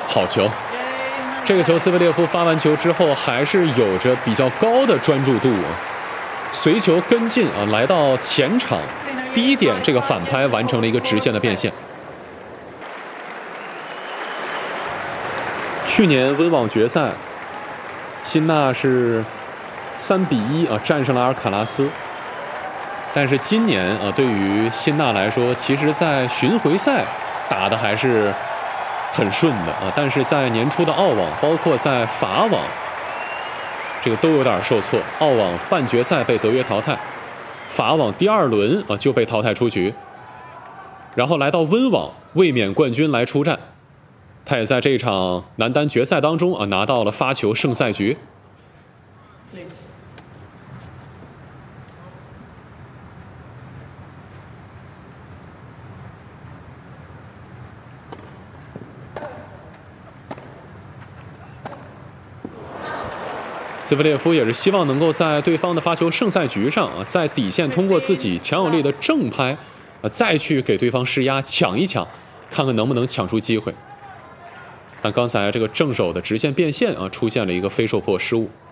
好球！这个球兹维列夫发完球之后还是有着比较高的专注度，随球跟进啊，来到前场第一点这个反拍完成了一个直线的变现。去年温网决赛，辛纳是3-1啊战胜了阿尔卡拉斯。但是今年啊，对于辛纳来说，其实在巡回赛打的还是很顺的啊。但是在年初的澳网，包括在法网，这个都有点受挫。澳网半决赛被德约淘汰，法网第2轮啊就被淘汰出局。然后来到温网，卫冕冠军来出战，他也在这场男单决赛当中啊拿到了发球胜赛局。兹维列夫也是希望能够在对方的发球胜赛局上啊，在底线通过自己强有力的正拍再去给对方施压，抢一抢，看看能不能抢出机会。但刚才这个正手的直线变现啊，出现了一个非受迫失误。